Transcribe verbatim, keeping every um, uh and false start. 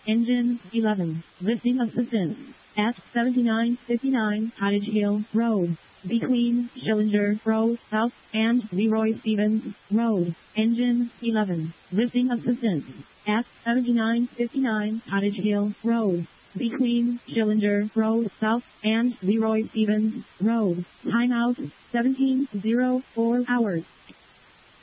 Engine eleven. Lifting assistance. At seventy-nine fifty-nine Cottage Hill Road. Between Schillinger Road South and Leroy Stevens Road. Engine eleven. Lifting assistance. At seventy-nine fifty-nine Cottage Hill Road. Between Schillinger Road South and Leroy Stevens Road. Timeout seventeen oh four hours.